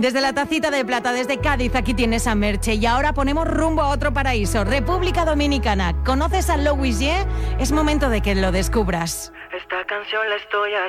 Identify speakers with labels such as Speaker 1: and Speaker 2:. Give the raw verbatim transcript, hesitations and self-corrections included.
Speaker 1: Desde la tacita de plata, desde Cádiz, aquí tienes a Merche. Y ahora ponemos rumbo a otro paraíso, República Dominicana. ¿Conoces a Louis Ye? Es momento de que lo descubras.
Speaker 2: Esta canción la estoy